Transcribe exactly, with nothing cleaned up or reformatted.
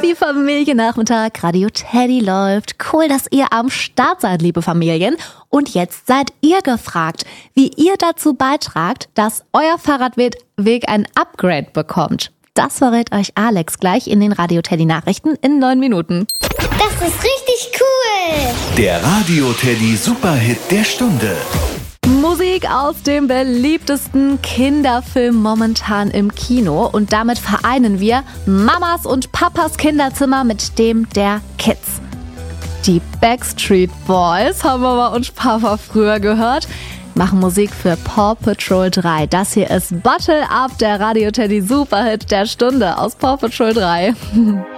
Happy Familiennachmittag, Radio Teddy läuft. Cool, dass ihr am Start seid, liebe Familien. Und jetzt seid ihr gefragt, wie ihr dazu beitragt, dass euer Fahrradweg ein Upgrade bekommt. Das verrät euch Alex gleich in den Radio Teddy Nachrichten in neun Minuten. Das ist richtig cool! Der Radio Teddy Superhit der Stunde. Musik aus dem beliebtesten Kinderfilm momentan im Kino. Und damit vereinen wir Mamas und Papas Kinderzimmer mit dem der Kids. Die Backstreet Boys haben Mama und Papa früher gehört, machen Musik für Paw Patrol drei. Das hier ist Bottle Up, der Radio Teddy Superhit der Stunde aus Paw Patrol drei.